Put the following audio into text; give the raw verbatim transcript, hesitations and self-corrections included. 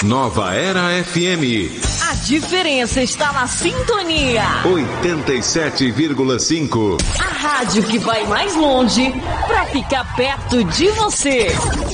Nova Era F M. A diferença está na sintonia. oitenta e sete vírgula cinco. A rádio que vai mais longe para ficar perto de você.